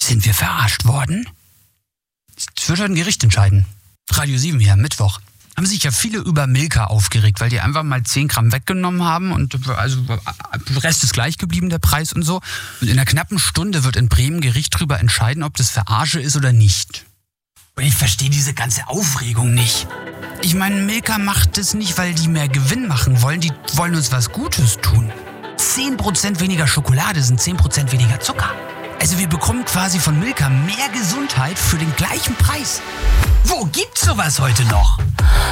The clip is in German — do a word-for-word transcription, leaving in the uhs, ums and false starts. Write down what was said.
Sind wir verarscht worden? Das wird heute ein Gericht entscheiden. Radio sieben hier, Mittwoch. Haben sich ja viele über Milka aufgeregt, weil die einfach mal zehn Gramm weggenommen haben und also der Rest ist gleich geblieben, der Preis und so. Und in einer knappen Stunde wird in Bremen Gericht darüber entscheiden, ob das Verarsche ist oder nicht. Und ich verstehe diese ganze Aufregung nicht. Ich meine, Milka macht das nicht, weil die mehr Gewinn machen wollen. Die wollen uns was Gutes tun. zehn Prozent weniger Schokolade sind zehn Prozent weniger Zucker. Also wir bekommen quasi von Milka mehr Gesundheit für den gleichen Preis. Wo gibt's sowas heute noch?